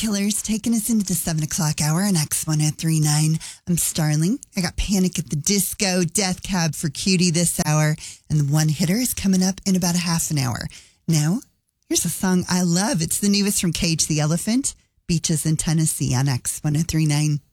Killers taking us into the 7 o'clock hour on X1039. I'm Starling. I got Panic at the Disco, Death Cab for Cutie this hour, and the one hitter is coming up in about a half an hour. Now, here's a song I love. It's the newest from Cage the Elephant, Beaches in Tennessee on X1039.